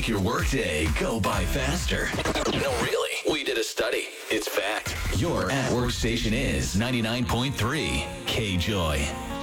make your workday go by faster. No, really. We did a study. It's fact. Your at-work station is 99.3 K-Joy.